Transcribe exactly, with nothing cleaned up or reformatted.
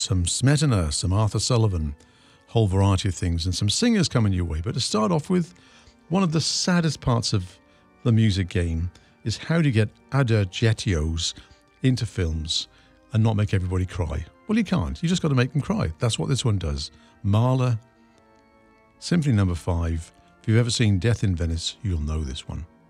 some Smetana, some Arthur Sullivan, whole variety of things, and some singers coming your way. But to start off with, one of the saddest parts of the music game is how to get adagios into films and not make everybody cry. Well, you can't. You just got to make them cry. That's what this one does. Mahler, Symphony Number Five. If you've ever seen Death in Venice, you'll know this one.